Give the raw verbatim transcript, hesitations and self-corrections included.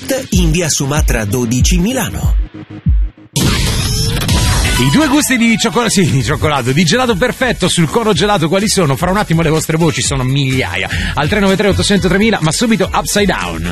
Market in via Sumatra dodici Milano. I due gusti di cioccolato, sì, di cioccolato, di gelato perfetto sul cono gelato, quali sono? Fra un attimo le vostre voci, sono migliaia. Al tre nove tre otto zero zero tremila, ma subito Upside Down.